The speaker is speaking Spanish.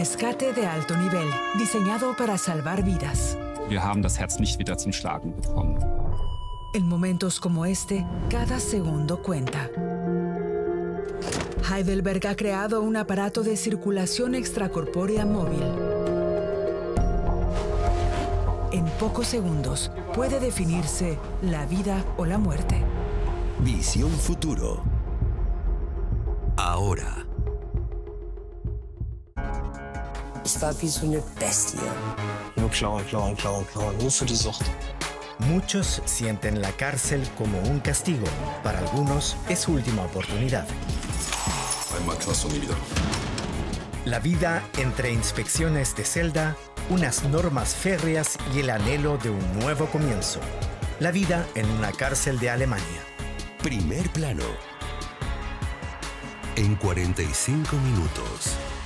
Rescate de alto nivel, diseñado para salvar vidas. Wir haben das Herz nicht wieder zum Schlagen bekommen. En momentos como este, cada segundo cuenta. Heidelberg ha creado un aparato de circulación extracorpórea móvil. En pocos segundos puede definirse la vida o la muerte. Visión Futuro. Ahora. Ich war wie so eine Bestie. Nur klauen, klauen, klauen, klauen, nur für die Sucht. Muchos sienten la cárcel como un castigo. Para algunos es su última oportunidad. Einmal Knast und nie wieder. La vida entre inspecciones de celda, unas normas férreas y el anhelo de un nuevo comienzo. La vida en una cárcel de Alemania. Primer plano. En 45 minutos.